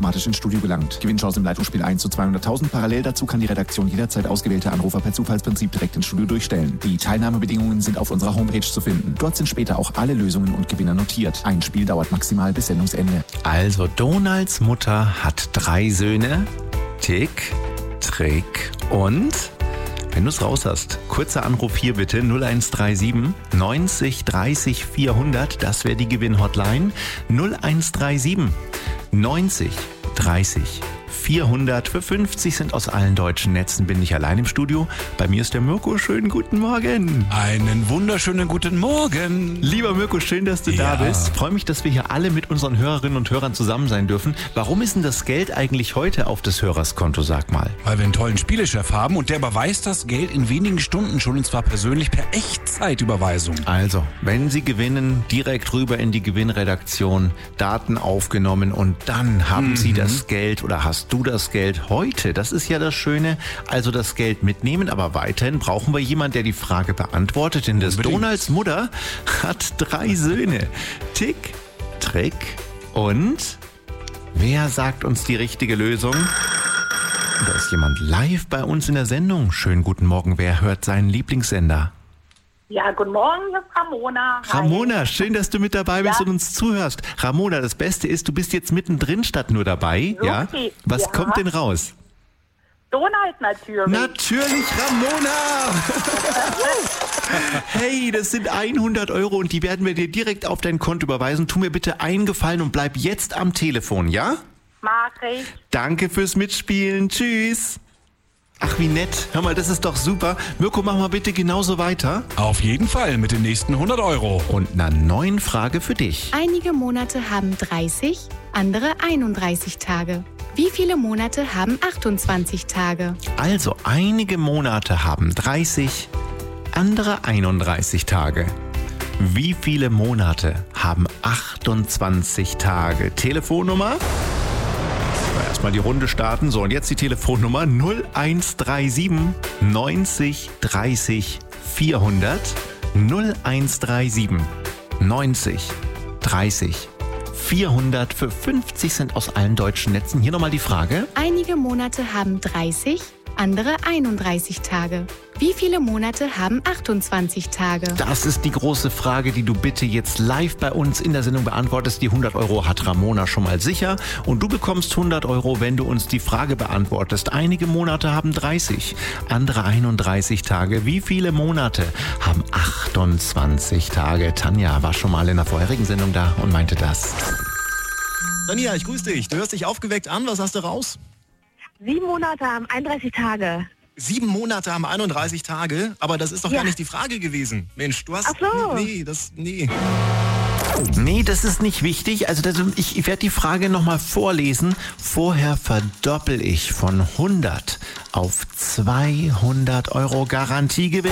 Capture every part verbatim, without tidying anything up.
automatisch ins Studio gelangt. Gewinnchance im Leitungsspiel eins zu zweihunderttausend. Parallel dazu kann die Redaktion jederzeit ausgewählte Anrufer per Zufallsprinzip direkt ins Studio durchstellen. Die Teilnahmebedingungen sind auf unserer Homepage zu finden. Dort sind später auch alle Lösungen und Gewinner notiert. Ein Spiel dauert maximal bis Sendungsende. Also Donalds Mutter hat drei Söhne. Tick, Trick und... Wenn du es raus hast, kurzer Anruf hier bitte, null eins drei sieben neunzig dreißig vierhundert, das wäre die Gewinn-Hotline, null eins drei sieben neunzig dreißig vierhundert. Für fünfzig sind aus allen deutschen Netzen, bin ich allein im Studio. Bei mir ist der Mirko. Schönen guten Morgen. Einen wunderschönen guten Morgen. Lieber Mirko, schön, dass du ja. da bist. Freue mich, dass wir hier alle mit unseren Hörerinnen und Hörern zusammen sein dürfen. Warum ist denn das Geld eigentlich heute auf des Hörers Konto, sag mal? Weil wir einen tollen Spielechef haben und der überweist das Geld in wenigen Stunden schon, und zwar persönlich per Echtzeitüberweisung. Also, wenn Sie gewinnen, direkt rüber in die Gewinnredaktion, Daten aufgenommen und dann haben mhm. Sie das Geld oder hast du das Geld heute. Das ist ja das Schöne. Also das Geld mitnehmen, aber weiterhin brauchen wir jemanden, der die Frage beantwortet. Denn das Donalds Mutter hat drei Söhne. Tick, Trick und wer sagt uns die richtige Lösung? Da ist jemand live bei uns in der Sendung. Schönen guten Morgen. Wer hört seinen Lieblingssender? Ja, guten Morgen, hier ist Ramona. Hi. Ramona, schön, dass du mit dabei bist ja. und uns zuhörst. Ramona, das Beste ist, du bist jetzt mittendrin statt nur dabei. So ja? viel. Was ja. kommt denn raus? Donald natürlich. Natürlich, Ramona! Hey, das sind hundert Euro und die werden wir dir direkt auf dein Konto überweisen. Tu mir bitte einen Gefallen und bleib jetzt am Telefon, ja? Mach ich. Danke fürs Mitspielen. Tschüss. Ach, wie nett. Hör mal, das ist doch super. Mirko, mach mal bitte genauso weiter. Auf jeden Fall mit den nächsten hundert Euro. Und einer neuen Frage für dich. Einige Monate haben dreißig, andere einunddreißig Tage. Wie viele Monate haben achtundzwanzig Tage? Also, einige Monate haben dreißig, andere einunddreißig Tage. Wie viele Monate haben achtundzwanzig Tage? Telefonnummer? Erstmal die Runde starten. So, und jetzt die Telefonnummer null eins drei sieben neunzig dreißig vierhundert. null eins drei sieben neunzig dreißig vierhundert. Für fünfzig sind aus allen deutschen Netzen. Hier nochmal die Frage. Einige Monate haben dreißig, andere einunddreißig Tage. Wie viele Monate haben achtundzwanzig Tage? Das ist die große Frage, die du bitte jetzt live bei uns in der Sendung beantwortest. Die hundert Euro hat Ramona schon mal sicher. Und du bekommst hundert Euro, wenn du uns die Frage beantwortest. Einige Monate haben dreißig, andere einunddreißig Tage. Wie viele Monate haben achtundzwanzig Tage? Tanja war schon mal in der vorherigen Sendung da und meinte das. Tanja, ich grüße dich. Du hörst dich aufgeweckt an. Was hast du raus? Sieben Monate haben einunddreißig Tage. Sieben Monate haben einunddreißig Tage, aber das ist doch ja. gar nicht die Frage gewesen. Mensch, du hast... Ach so. Nee, das... Nee. Nee, das ist nicht wichtig. Also das, ich, ich werde die Frage nochmal vorlesen. Vorher verdoppel ich von hundert auf zweihundert Euro Garantiegewinn.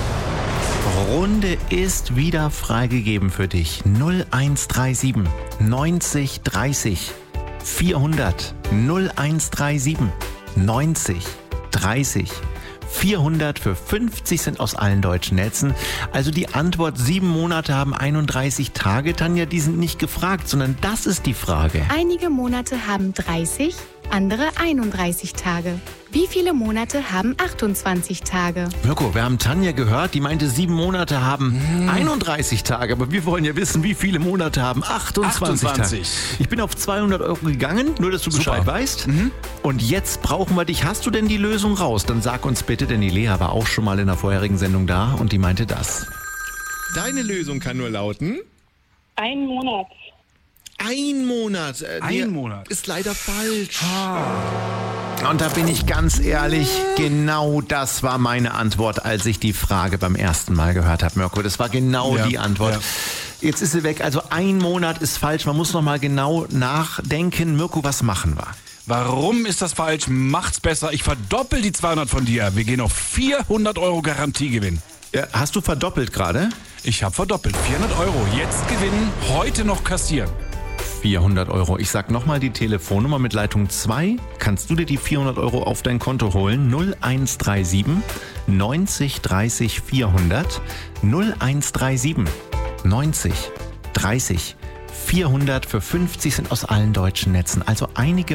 Runde ist wieder freigegeben für dich. null eins drei sieben neunzig dreißig vierhundert. null eins drei sieben neunzig dreißig vierhundert. Für fünfzig sind aus allen deutschen Netzen. Also die Antwort, sieben Monate haben einunddreißig Tage. Tanja, die sind nicht gefragt, sondern das ist die Frage. Einige Monate haben dreißig, andere einunddreißig Tage. Wie viele Monate haben achtundzwanzig Tage? Mirko, wir haben Tanja gehört, die meinte, sieben Monate haben hm. einunddreißig Tage. Aber wir wollen ja wissen, wie viele Monate haben achtundzwanzig, achtundzwanzig. Tage. Ich bin auf zweihundert Euro gegangen, nur dass du Super. Bescheid weißt. Mhm. Und jetzt brauchen wir dich. Hast du denn die Lösung raus? Dann sag uns bitte, denn die Lea war auch schon mal in der vorherigen Sendung da und die meinte das. Deine Lösung kann nur lauten... Ein Monat. Ein Monat. Äh, Ein Monat. Ist leider falsch. Ah. Und da bin ich ganz ehrlich, genau das war meine Antwort, als ich die Frage beim ersten Mal gehört habe, Mirko. Das war genau ja, die Antwort. Ja. Jetzt ist sie weg. Also ein Monat ist falsch. Man muss noch mal genau nachdenken. Mirko, was machen wir? Warum ist das falsch? Macht's besser. Ich verdoppel die zweihundert von dir. Wir gehen auf vierhundert Euro Garantiegewinn. Ja, hast du verdoppelt gerade? Ich habe verdoppelt. vierhundert Euro. Jetzt gewinnen, heute noch kassieren. vierhundert Euro. Ich sag nochmal die Telefonnummer mit Leitung zwei. Kannst du dir die vierhundert Euro auf dein Konto holen? null eins drei sieben neunzig dreißig vierhundert. null eins drei sieben neunzig dreißig vierhundert. Für fünfzig sind aus allen deutschen Netzen. Also einige